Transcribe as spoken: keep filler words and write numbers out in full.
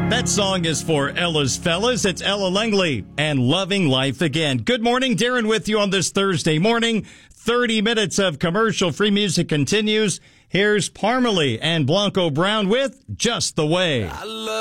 That song is for Ella's Fellas. It's Ella Langley and Loving Life Again. Good morning. Darren with you on this Thursday morning. thirty minutes of commercial-free music continues. Here's Parmalee and Blanco Brown with Just the Way.